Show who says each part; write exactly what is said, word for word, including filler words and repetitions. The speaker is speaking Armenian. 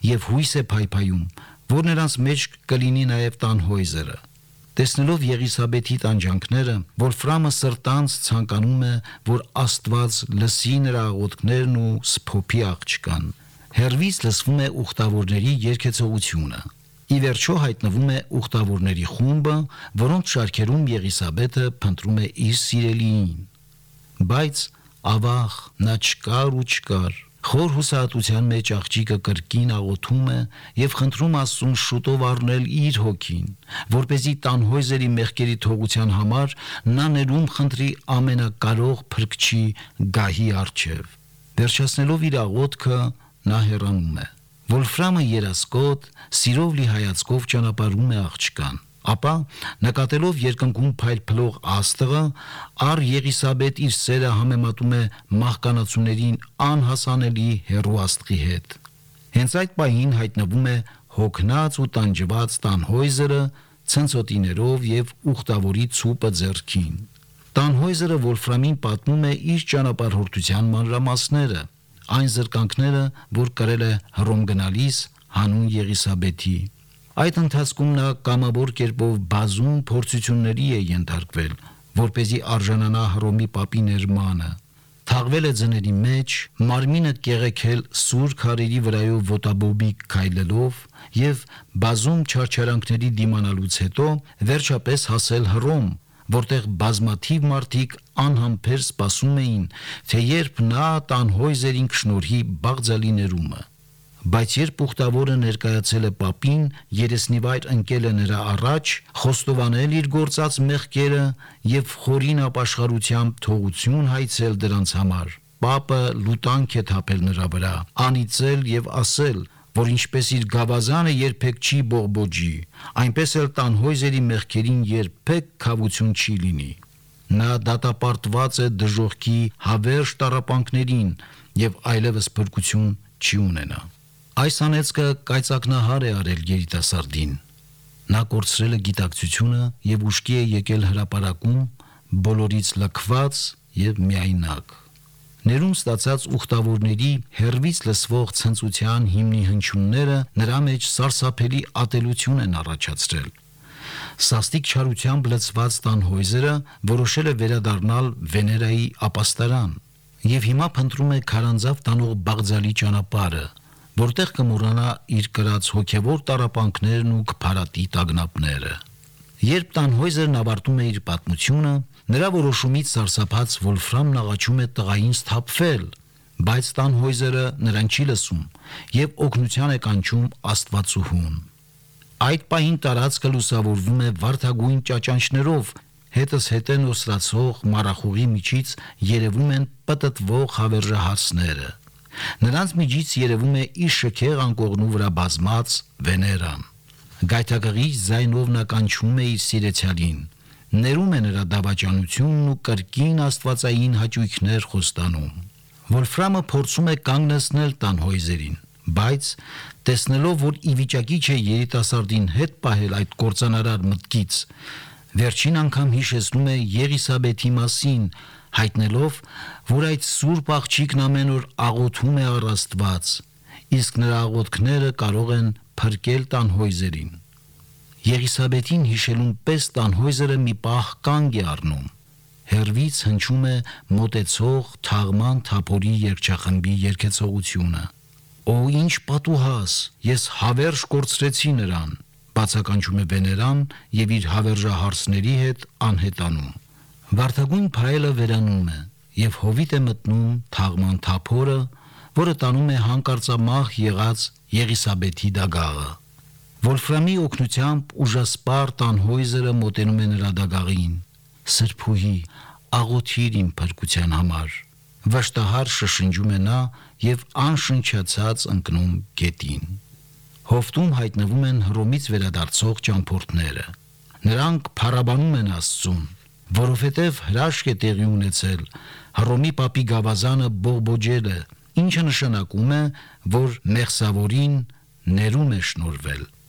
Speaker 1: եւ հույս է փայփայում, որ նրանց մեջ կլինի նաեւ Տանհոյզերը։ Տեսնելով Եղիսաբեթի տանջանքները, Վոլֆրամը սրտանց ցանկանում է, որ Աստված լսի նրա աղոթքներն ու սփոփի աղջկան։ Հեռվից լսվում է ուխտավորների երգեցողությունը։ Ի վերջո հայտնվում է ուխտավորների խումբը, որոնց շարքերում Եղիսաբեթը փնտրում է իր սիրելիին։ Բայց ավաղ նա չկար ու չկար։ Խոր հուսահատության մեջ աղջիկը կրկին աղոթում է եւ խնդրում Աստծուն շուտով առնել իր հոգին, որպեսզի Տանհոյզերի մեղքերի թողության համար նա ներում խնդրի ամենակարող Փրկչի գահի առջև։ Վերջացնելով իր աղոթքը, նա հեռանում է։ Վոլֆրամը երասկոտ, սիրով լի հայացքով ճանապարհում է աղջկան, ապա նկատելով երկնքում փայլփլող աստղը, առ Եղիսաբեթ իր սերը համեմատում է մահկանացուներին անհասանելի հեռու աստղի հետ։ Հենց այդ պահին հայտնվում է հոգնած ու տանջված Տանհոյզերը ցնցոտիներով եւ ուխտավորի ցուպը ձեռքին։ Տանհոյզերը Վոլֆրամին պատմում է իր ճանապարհորդության մանրամասները, այն զրկանքները, որ կրել է Հռոմ գնալիս հանուն Եղիսաբեթի։ Այդ ընթացքում նա կամավոր կերպով բազում փորձությունների է ենթարկվել, որպեսզի արժանանա Հռոմի պապի ներմանը։ Թաղվել է ձների մեջ, մարմինը կեղեքել սուր քարերի վրայով ոտաբոբիկ քայլելով եւ բազում չարչարանքների դիմանալուց հետո վերջապես հասել Հռոմ, որտեղ բազմաթիվ մարդիկ անհամբեր սպասում էին, թե երբ նա Տանհոյզերին կշնորհի Բաղձալի ներումը։ Բայց երբ ուխտավորը ներկայացել է պապին, երեսնիվայր ընկել է նրա առաջ, խոստովանել իր գործած մեղքերը եւ խորին ապաշխարությամբ թողություն հայցել դրանց համար, պապը լուտանք է թափել նրա վրա, անիծել եւ ասել, որ ինչպես իր գավազանը երբեք չի բողբոջի, այնպես էլ Տանհոյզերի մեղքերին երբեք քավություն չի լինի։ Նա դատապարտված է դժոխքի հավերժ տառապանքներին եւ այլևս փրկություն չի ունենա։ Այս անեծքը կայծակնահար է արել երիտասարդին։ Նա կորցրել է գիտակցությունը եւ ուշքի է եկել հրապարակում, բոլորից լքված եւ միայնակ։ Ներում ստացած ուխտավորների հերվից լսվող ցնծության հիմնի հնչյունները նրա մեջ սարսափելի ատելություն են առաջացրել։ Սաստիկ չարությամբ լցված Տանհոյզերը որոշել է վերադառնալ Վեներայի ապաստարան եւ հիմա փնտրում է քարանձավ տանող Բաղձալի ճանապարհը, որտեղ կմոռանա իր կրած հոգեվոր տառապանքներն ու կփարատի տագնապները։ Երբ Տանհոյզերն ավարտում է իր պատմությունը, նրա որոշումից սարսափած Վոլֆրամն աղաչում է տղային սթափվել, բայց Տանհոյզերը նրան չի լսում եւ օգնության է կանչում Աստվածուհուն։ Այդ պահին տարածքը լուսավորվում է վարդագույն ճաճանչներով, հետս հետե նոսրացող մառախուղի միջից երևում են պտտվող հավերժահարսները։ Նրանց միջից երևում է իր շքեղ անկողնու վրա բազմած Վեներան։ Գայթակղի ձայնով նա կանչում է իր սիրեցյալին, ներում է նրա դավաճանությունն ու կրկին աստվածային հաճույքներ խոստանում։ Վոլֆրամը փորձում է կանգնեցնել Տանհոյզերին, բայց տեսնելով, որ ի վիճակի չէ երիտասարդին հետ պահել այդ կործանարար մտքից, վերջին անգամ հիշեցնում է Եղիսաբեթի մասին, հայտնելով, որ այդ սուրբ աղջիկն ամեն օր աղոթում է առ Աստված, իսկ նրա աղոթքները կարող են փրկել Տանհոյզերին։ Եղիսաբեթին հիշելուն պես Տանհոյզերը մի պահ կանգ է առնում։ Հեռվից հնչում է մոտեցող թաղման թափորի երգչախմբի երգեցողությունը։ Օ ինչ պատուհաս, ես հավերժ կորցրեցի նրան, բացականչում է Վեներան եւ իր հավերժահարսների հետ անհետանում։ Վարդագույն փայլը վերանում է եւ հովիտ է մտնում թաղման թափորը, որը տանում է հանկարծամահ եղած Եղիսաբեթի դագաղը։ Վոլֆրամի օգնությամբ ուժասպառ Տանհոյզերը մոտենում է նրա դագաղին։ Սրբուհի, աղոթիր իմ փրկության համար, վշտահար շշնջում է նա եւ անշնչացած ընկնում գետին։ Հովտում հայտնվում են Հռոմից վերադարձող ճամփորդները։ Նրանք փառաբանում են Աստծուն, որովհետև հրաշք է տեղի ունեցել, Հռոմի պապի գավազանը բողբոջել է, ինչը նշանակում է, որ մեղսավորին ներում է շնորհվել։